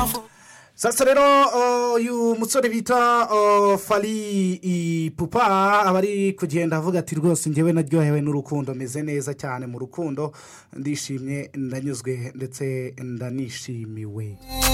sasa rero uyu musore bita fari ipupa aba ari kugenda avuga ati rwose ngewe naryohewe n'urukundo meze neza cyane mu rukundo ndishimye ndanyuzwe ndetse ndanishimiwe.